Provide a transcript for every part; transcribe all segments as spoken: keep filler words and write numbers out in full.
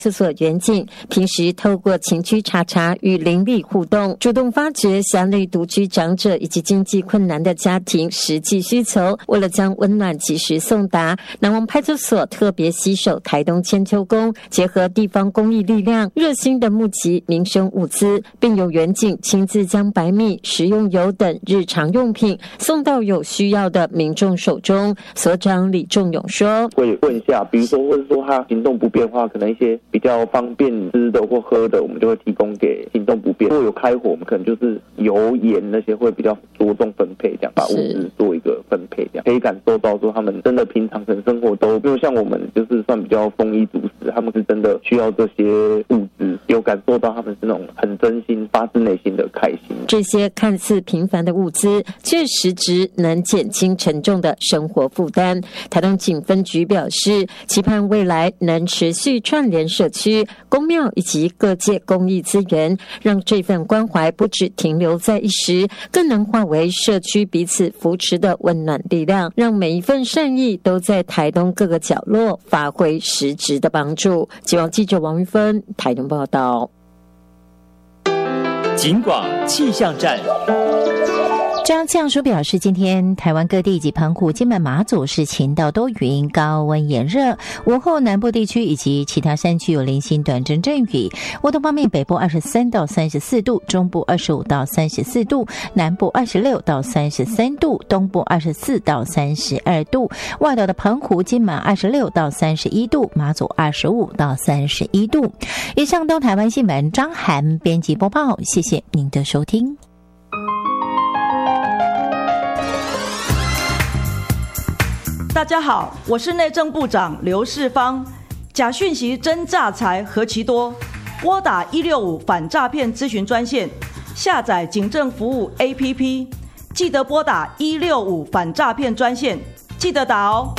厕所远景平时透过情居查查与邻里互动，主动发掘辖内独居长者以及经济困难的家庭实际需求。为了将温暖及时送达，南王派出所特别携手台东千秋宫，结合地方公益力量，热心的募集民生物资，并有远景亲自将白米、食用油等日常用品送到有需要的民众手中。所长李仲勇说：“ 会问一下，比如说，或者说他行动不便的话，可能一些比较方便吃的或喝的，我们就会提供给行动不便。如果有开火，我们可能就是油盐那些会比较着重分配，这样把物资做一个分配，这样可以感受到说他们真的平常可能生活都没有像我们就是算比较丰衣足食，他们是真的需要这些物资，有感受到他们是那种很真心、发自内心的开心。 这些看似平凡的物资，却实质能减轻沉重的生活负担。台东警分局表示，期盼未来能持续串联社区、公庙以及各界公益资源，让这份关怀不只停留在一时，更能化为社区彼此扶持的温暖力量，让每一份善意都在台东各个角落发挥实质的帮助。记者记者王玉芬台东报道。 警广气象站。 张气象署表示，今天台湾各地及澎湖、金门、马祖是晴到多云，高温炎热。午后南部地区以及其他山区有零星短阵阵雨。温度方面，北部二十三到三十四度，中部二十五到三十四度，南部二十六到三十三度，东部二十四到三十二度。外岛的澎湖、金门二十六到三十一度，马祖二十五到三十一度。以上东台湾新闻，张涵编辑播报，谢谢您的收听。 大家好，我是内政部长刘世芳。假讯息真诈财何其多，拨打一六五反诈骗咨询专线，下载警政服务 A P P， 记得拨打一六五反诈骗专线，记得打哦。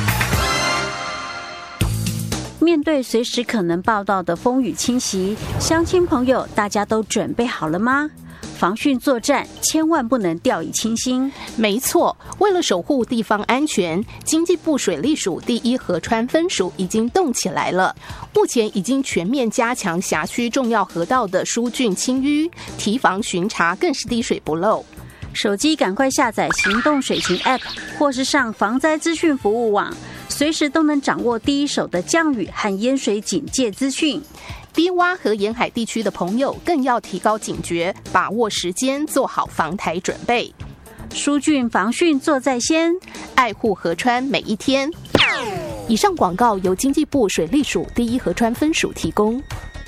面对随时可能报道的风雨侵袭，乡亲朋友大家都准备好了吗？防汛作战千万不能掉以轻心。 没错，为了守护地方安全，经济部水利署第一河川分署已经动起来了。目前已经全面加强辖区重要河道的疏浚清淤，提防巡查更是滴水不漏。 手机赶快下载行动水情 App， 或是上防灾资讯服务网，随时都能掌握第一手的降雨和淹水警戒资讯。 低洼和沿海地区的朋友更要提高警觉，把握时间，做好防台准备。 疏浚防汛做在先， 爱护河川每一天。以上广告由经济部水利署第一河川分署提供。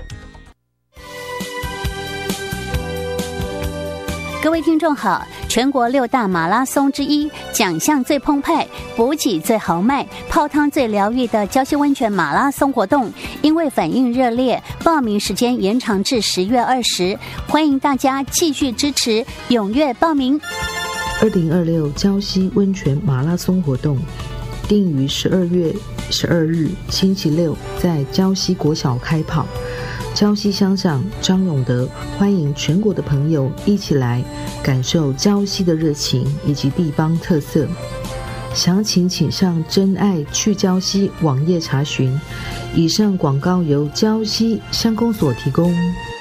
各位听众好，全国六大马拉松之一，奖项最澎湃、补给最豪迈、泡汤最疗愈的礁溪温泉马拉松活动，因为反应热烈，报名时间延长至十月二十，欢迎大家继续支持，踊跃报名。 二零二六礁溪温泉马拉松活动定于十二月十二日星期六在礁溪国小开跑。礁溪乡长张永德欢迎全国的朋友一起来感受礁溪的热情以及地方特色。详情请上真爱去礁溪网页查询。以上广告由礁溪乡公所提供。